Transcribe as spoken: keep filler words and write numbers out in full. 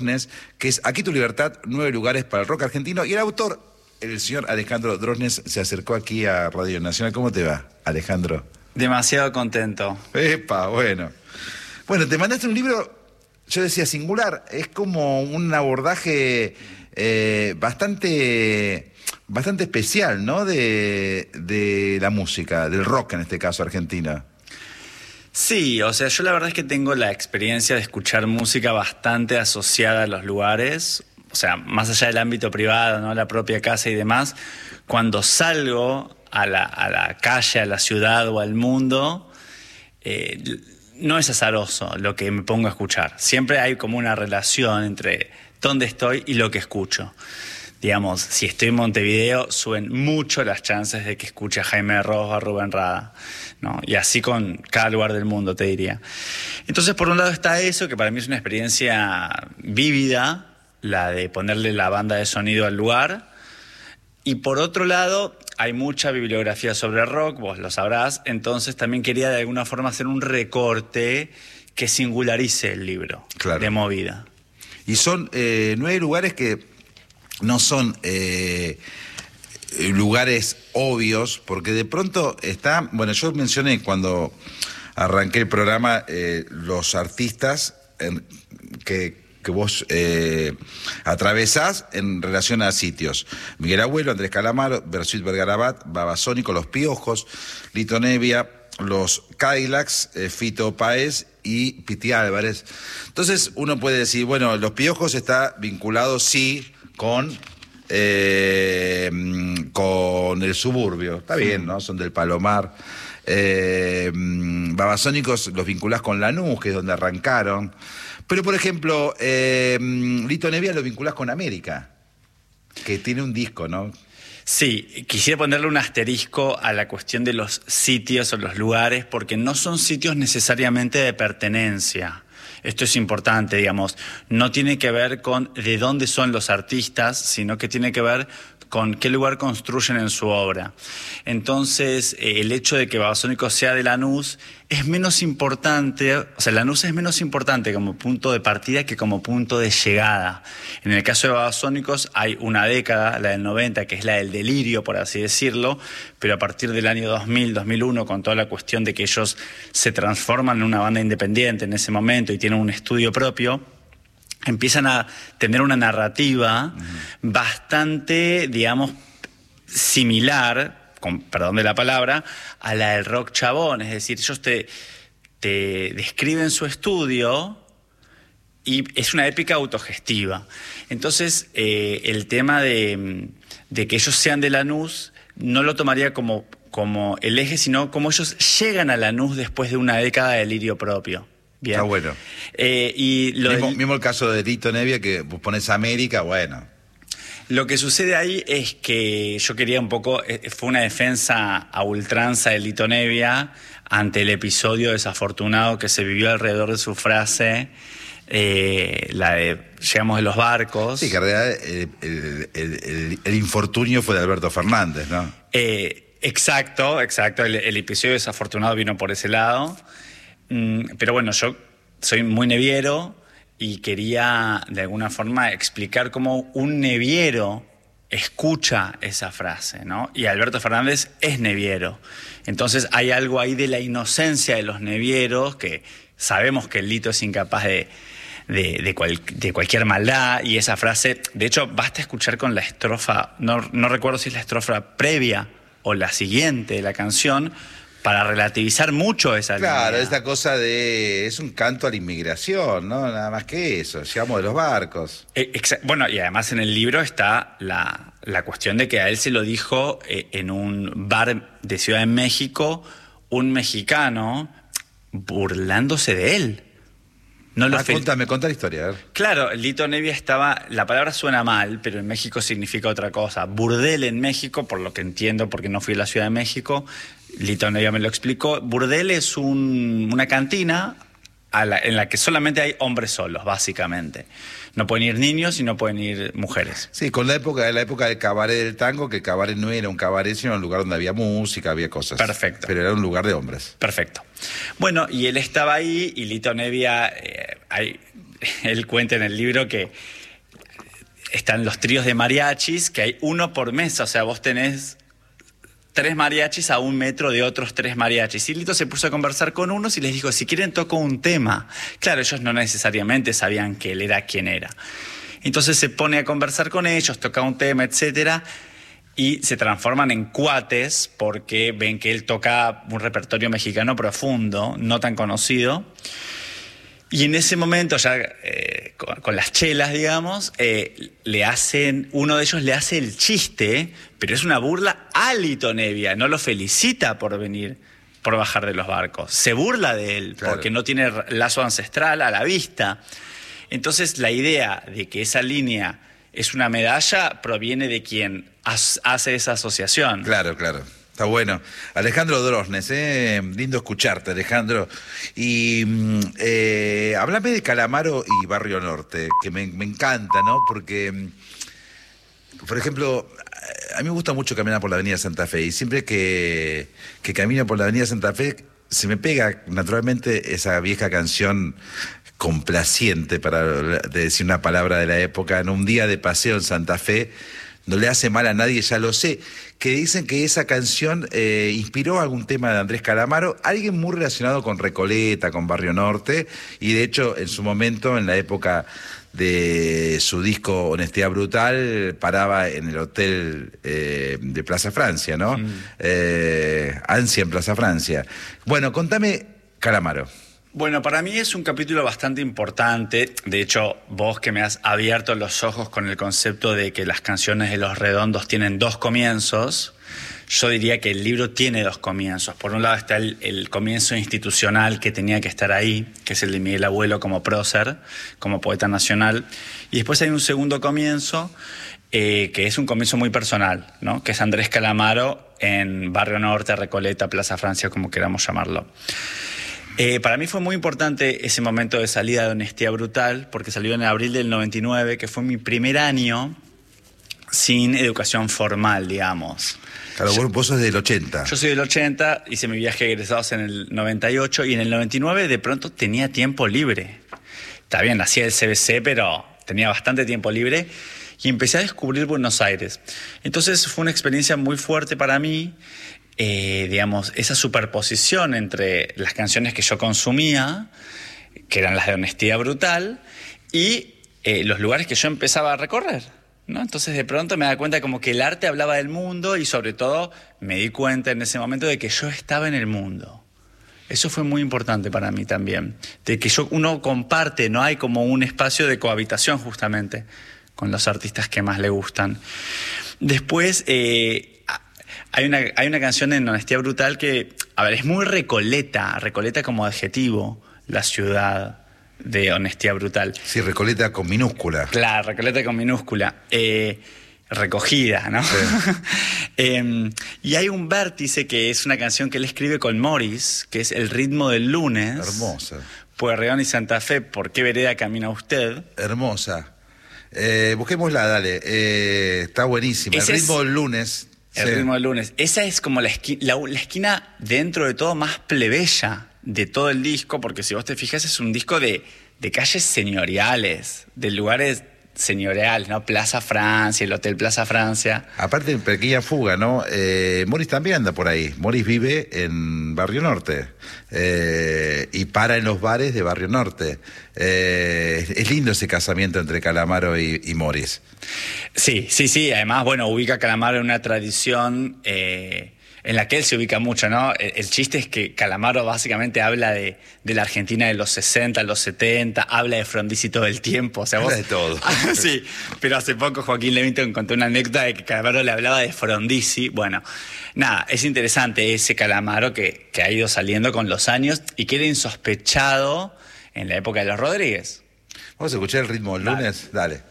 que es Aquí tu libertad, nueve lugares para el rock argentino. Y el autor, el señor Alejandro Drosnes, se acercó aquí a Radio Nacional. ¿Cómo te va, Alejandro? Demasiado contento. Epa, bueno. Bueno, te mandaste un libro, yo decía singular, es como un abordaje eh, bastante, bastante especial, ¿no? De, de la música, del rock en este caso, argentina. Sí, o sea, yo la verdad es que tengo la experiencia de escuchar música bastante asociada a los lugares, o sea, más allá del ámbito privado, ¿no? La propia casa y demás. Cuando salgo a la, a la calle, a la ciudad o al mundo, eh, no es azaroso lo que me pongo a escuchar. Siempre hay como una relación entre dónde estoy y lo que escucho. Digamos, si estoy en Montevideo, suben mucho las chances de que escuche a Jaime Ross o a Rubén Rada, ¿no? Y así con cada lugar del mundo, te diría. Entonces, por un lado está eso, que para mí es una experiencia vívida, la de ponerle la banda de sonido al lugar. Y por otro lado, hay mucha bibliografía sobre rock, vos lo sabrás, entonces también quería de alguna forma hacer un recorte que singularice el libro, claro, de movida. Y son eh, nueve lugares que no son eh, lugares obvios, porque de pronto está, bueno, yo mencioné cuando arranqué el programa eh, los artistas en, que, que vos eh, atravesás en relación a sitios. Miguel Abuelo, Andrés Calamaro, Bersuit Vergarabat, Babasónicos, Los Piojos, Lito Nevia, los Cadillacs, eh, Fito Páez y Piti Álvarez. Entonces uno puede decir, bueno, Los Piojos está vinculado, sí, con eh, con el suburbio, está bien, ¿no? Son del Palomar. Eh, Babasónicos los vinculás con Lanús, que es donde arrancaron. Pero, por ejemplo, eh, Lito Nevia lo vinculás con América, que tiene un disco, ¿no? Sí, quisiera ponerle un asterisco a la cuestión de los sitios o los lugares, porque no son sitios necesariamente de pertenencia. Esto es importante, digamos, no tiene que ver con de dónde son los artistas, sino que tiene que ver con qué lugar construyen en su obra. Entonces, eh, el hecho de que Babasónicos sea de Lanús es menos importante, o sea, Lanús es menos importante como punto de partida que como punto de llegada. En el caso de Babasónicos hay una década, la del noventa, que es la del delirio, por así decirlo, pero a partir del año dos mil, dos mil uno, con toda la cuestión de que ellos se transforman en una banda independiente en ese momento y tienen un estudio propio, empiezan a tener una narrativa uh-huh. bastante, digamos, similar, con perdón de la palabra, a la del rock chabón. Es decir, ellos te, te describen su estudio y es una épica autogestiva. Entonces, eh, el tema de, de que ellos sean de Lanús no lo tomaría como, como el eje, sino como ellos llegan a Lanús después de una década de delirio propio. Bien. Está bueno. Eh, y lo mismo, del... mismo el caso de Lito Nevia, que vos pones América, bueno. Lo que sucede ahí es que yo quería un poco, fue una defensa a ultranza de Lito Nevia ante el episodio desafortunado que se vivió alrededor de su frase, eh, la de llegamos de los barcos. Sí, que en realidad el, el, el, el, el infortunio fue de Alberto Fernández, ¿no? Eh, exacto, exacto, el, el episodio desafortunado vino por ese lado. Pero bueno, yo soy muy neviero y quería de alguna forma explicar cómo un neviero escucha esa frase, ¿no? Y Alberto Fernández es neviero. Entonces hay algo ahí de la inocencia de los nevieros, que sabemos que el Lito es incapaz de, de, de, cual, de cualquier maldad, y esa frase, de hecho, basta escuchar con la estrofa, no, no recuerdo si es la estrofa previa o la siguiente de la canción, para relativizar mucho esa línea. Claro, esta cosa de... es un canto a la inmigración, ¿no? Nada más que eso, llegamos de los barcos. Eh, bueno, y además en el libro está la, la cuestión de que a él se lo dijo eh, en un bar de Ciudad de México, un mexicano burlándose de él. No lo ah, contame, contá la historia, a ver. Claro, Lito Nevia estaba... La palabra suena mal, pero en México significa otra cosa. Burdel en México, por lo que entiendo, porque no fui a la Ciudad de México, Lito Nevia me lo explicó. Burdel es un, una cantina a la, en la que solamente hay hombres solos, básicamente. No pueden ir niños y no pueden ir mujeres. Sí, con la época, la época del cabaret del tango, que el cabaret no era un cabaret, sino un lugar donde había música, había cosas. Perfecto. Pero era un lugar de hombres. Perfecto. Bueno, y él estaba ahí y Lito Nevia... Eh, hay, él cuenta en el libro que están los tríos de mariachis, que hay uno por mesa, o sea, vos tenés tres mariachis a un metro de otros tres mariachis. Y Lito se puso a conversar con unos y les dijo, si quieren toco un tema. Claro, ellos no necesariamente sabían que él era quien era. Entonces se pone a conversar con ellos, toca un tema, etcétera, y se transforman en cuates porque ven que él toca un repertorio mexicano profundo, no tan conocido. Y en ese momento, ya eh, con, con las chelas, digamos, eh, le hacen, uno de ellos le hace el chiste, pero es una burla a Lito Nebbia, no lo felicita por venir, por bajar de los barcos. Se burla de él, claro, porque no tiene lazo ancestral a la vista. Entonces, la idea de que esa línea es una medalla proviene de quien hace esa asociación. Claro, claro. Está bueno. Alejandro Drosnes, ¿eh? Lindo escucharte, Alejandro. Y eh, háblame de Calamaro y Barrio Norte, que me, me encanta, ¿no? Porque, por ejemplo, a mí me gusta mucho caminar por la Avenida Santa Fe y siempre que, que camino por la Avenida Santa Fe se me pega naturalmente esa vieja canción complaciente, para decir una palabra de la época, en un día de paseo en Santa Fe, no le hace mal a nadie, ya lo sé, que dicen que esa canción eh, inspiró algún tema de Andrés Calamaro, alguien muy relacionado con Recoleta, con Barrio Norte, y de hecho en su momento, en la época de su disco Honestidad Brutal, paraba en el hotel eh, de Plaza Francia, ¿no? Mm. Eh, Ansia en Plaza Francia. Bueno, contame Calamaro. Bueno, para mí es un capítulo bastante importante. De hecho, vos que me has abierto los ojos con el concepto de que las canciones de Los Redondos tienen dos comienzos, yo diría que el libro tiene dos comienzos. Por un lado está el, el comienzo institucional que tenía que estar ahí, que es el de Miguel Abuelo como prócer, como poeta nacional. Y después hay un segundo comienzo, eh, que es un comienzo muy personal, ¿no? Que es Andrés Calamaro en Barrio Norte, Recoleta, Plaza Francia, como queramos llamarlo. Eh, para mí fue muy importante ese momento de salida de Honestidad Brutal, porque salió en abril del noventa y nueve, que fue mi primer año sin educación formal, digamos. Claro, yo, vos sos del ochenta. Yo soy del ochenta, hice mi viaje de egresados en el noventa y ocho, y en el noventa y nueve de pronto tenía tiempo libre. Está bien, hacía el C B C, pero tenía bastante tiempo libre, y empecé a descubrir Buenos Aires. Entonces fue una experiencia muy fuerte para mí. Eh, digamos, esa superposición entre las canciones que yo consumía, que eran las de Honestidad Brutal, y eh, los lugares que yo empezaba a recorrer, ¿no? Entonces de pronto me da cuenta como que el arte hablaba del mundo y sobre todo me di cuenta en ese momento de que yo estaba en el mundo. Eso fue muy importante para mí también, de que yo, uno comparte, no hay como un espacio de cohabitación justamente con los artistas que más le gustan. Después... Eh, Hay una, hay una canción en Honestidad Brutal que, a ver, es muy Recoleta, Recoleta como adjetivo, la ciudad de Honestidad Brutal. Sí, Recoleta con minúscula. Claro, Recoleta con minúscula. Eh, recogida, ¿no? Sí. eh, y hay un vértice que es una canción que él escribe con Morris, que es El ritmo del lunes. Hermosa. Pueyrredón y Santa Fe, ¿por qué vereda camina usted? Hermosa. Eh, busquémosla, dale. Eh, está buenísima. Ese El ritmo es... del lunes... El sí. ritmo del lunes. Esa es como la, esqui la, la esquina dentro de todo más plebeya de todo el disco, porque si vos te fijas es un disco de, de calles señoriales, de lugares señoriales, ¿no? Plaza Francia, el Hotel Plaza Francia. Aparte, pequeña fuga, ¿no? Eh, Morris también anda por ahí. Morris vive en Barrio Norte eh, y para en los bares de Barrio Norte. Eh, es lindo ese casamiento entre Calamaro y, y Morris. Sí, sí, sí. Además, bueno, ubica a Calamaro en una tradición eh, en la que él se ubica mucho, ¿no? El, el chiste es que Calamaro básicamente habla de, de la Argentina de los sesenta, los setenta, habla de Frondizi todo el tiempo. O sea, habla vos... de todo. Sí, pero hace poco Joaquín Levington contó una anécdota de que Calamaro le hablaba de Frondizi. Bueno, nada, es interesante ese Calamaro que, que ha ido saliendo con los años y que era insospechado en la época de los Rodríguez. Vamos a escuchar El ritmo del lunes. Dale.